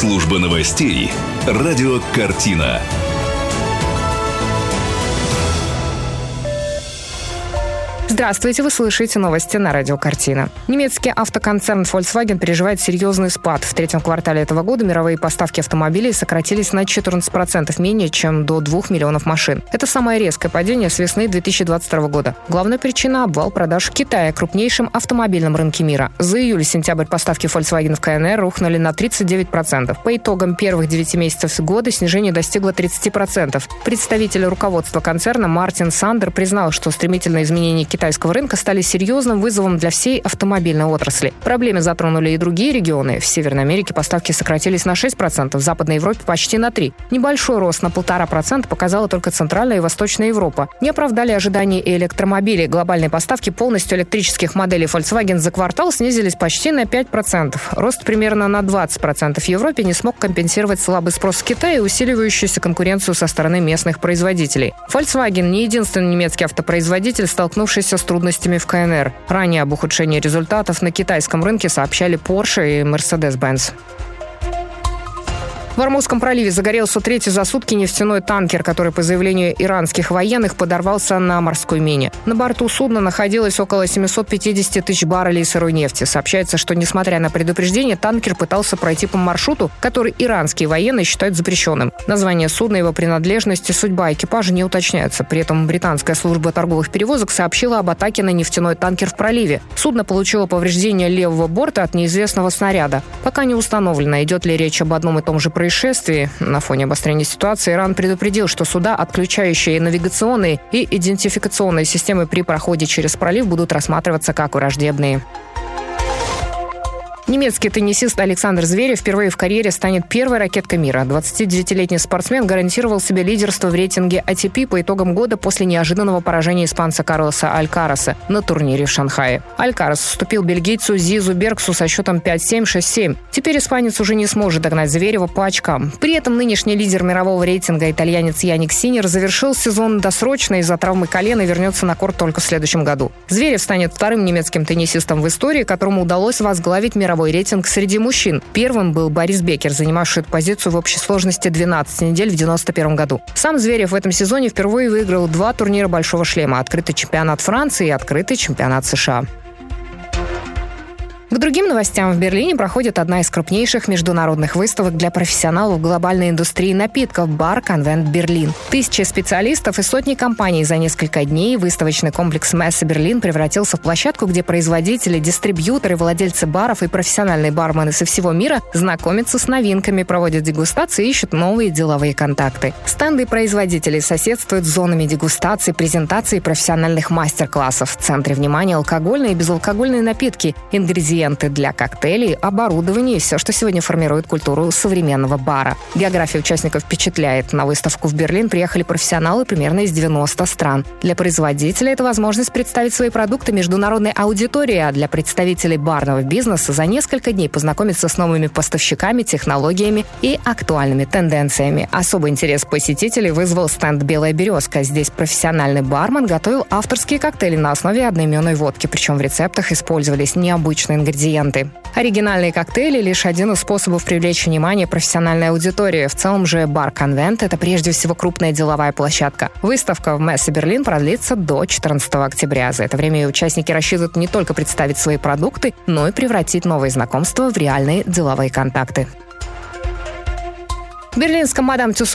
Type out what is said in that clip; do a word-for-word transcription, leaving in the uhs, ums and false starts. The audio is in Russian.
Служба новостей. Радио «Картина». Здравствуйте, вы слышите новости на радио «Картина». Немецкий автоконцерн Volkswagen переживает серьезный спад. В третьем квартале этого года мировые поставки автомобилей сократились на четырнадцать процентов менее, чем до двух миллионов машин. Это самое резкое падение с весны две тысячи двадцать второго года. Главная причина – обвал продаж в Китае, крупнейшем автомобильном рынке мира. За июль-сентябрь поставки Volkswagen в КНР рухнули на тридцать девять процентов. По итогам первых девяти месяцев года снижение достигло тридцать процентов. Представитель руководства концерна Мартин Сандер признал, что стремительное изменение китайского рынка стали серьезным вызовом для всей автомобильной отрасли. Проблемы затронули и другие регионы. В Северной Америке поставки сократились на шесть процентов, в Западной Европе почти на три процента. Небольшой рост на полтора процента показала только Центральная и Восточная Европа. Не оправдали ожиданий и электромобили. Глобальные поставки полностью электрических моделей Volkswagen за квартал снизились почти на пять процентов. Рост примерно на двадцать процентов в Европе не смог компенсировать слабый спрос в Китае и усиливающуюся конкуренцию со стороны местных производителей. Volkswagen не единственный немецкий автопроизводитель, столкнувшийся с трудностями в КНР. Ранее об ухудшении результатов на китайском рынке сообщали Porsche и Mercedes-Benz. В Ормузском проливе загорелся третий за сутки нефтяной танкер, который, по заявлению иранских военных, подорвался на морской мине. На борту судна находилось около семьсот пятьдесят тысяч баррелей сырой нефти. Сообщается, что, несмотря на предупреждение, танкер пытался пройти по маршруту, который иранские военные считают запрещенным. Название судна, его принадлежность и судьба экипажа не уточняются. При этом британская служба торговых перевозок сообщила об атаке на нефтяной танкер в проливе. Судно получило повреждение левого борта от неизвестного снаряда. Пока не установлено, идет ли речь об одном и том же происшествии. происшествии. На фоне обострения ситуации Иран предупредил, что суда, отключающие навигационные и идентификационные системы при проходе через пролив, будут рассматриваться как враждебные. Немецкий теннисист Александр Зверев впервые в карьере станет первой ракеткой мира. двадцатидевятилетний спортсмен гарантировал себе лидерство в рейтинге эй ти пи по итогам года после неожиданного поражения испанца Карлоса Алькараса на турнире в Шанхае. Алькарас уступил бельгийцу Зизу Бергсу со счетом пять семь шесть семь. Теперь испанец уже не сможет догнать Зверева по очкам. При этом нынешний лидер мирового рейтинга, итальянец Яник Синер, завершил сезон досрочно из-за травмы колена и вернется на корт только в следующем году. Зверев станет вторым немецким теннисистом в истории, которому удалось возглавить мировой рейтинг среди мужчин. Первым был Борис Беккер, занимавший эту позицию в общей сложности двенадцать недель в девяносто первом году. Сам Зверев в этом сезоне впервые выиграл два турнира «Большого шлема» – открытый чемпионат Франции и открытый чемпионат США. К другим новостям. В Берлине проходит одна из крупнейших международных выставок для профессионалов глобальной индустрии напитков – Бар Конвент Берлин. Тысячи специалистов и сотни компаний за несколько дней выставочный комплекс Мессе Берлин превратился в площадку, где производители, дистрибьюторы, владельцы баров и профессиональные бармены со всего мира знакомятся с новинками, проводят дегустации и ищут новые деловые контакты. Стенды производителей соседствуют с зонами дегустации, презентации и профессиональных мастер-классов. В центре внимания алкогольные и безалкогольные напитки, ингредиенты для коктейлей, оборудование и все, что сегодня формирует культуру современного бара. География участников впечатляет. На выставку в Берлин приехали профессионалы примерно из девяноста стран. Для производителя это возможность представить свои продукты международной аудитории, а для представителей барного бизнеса за несколько дней познакомиться с новыми поставщиками, технологиями и актуальными тенденциями. Особый интерес посетителей вызвал стенд «Белая березка». Здесь профессиональный бармен готовил авторские коктейли на основе одноименной водки, причем в рецептах использовались необычные ингредиенты. ингредиенты. Оригинальные коктейли – лишь один из способов привлечь внимание профессиональной аудитории. В целом же Бар Конвент – это прежде всего крупная деловая площадка. Выставка в Мессе Берлин продлится до четырнадцатого октября. За это время участники рассчитывают не только представить свои продукты, но и превратить новые знакомства в реальные деловые контакты. В берлинском Мадам Тюссо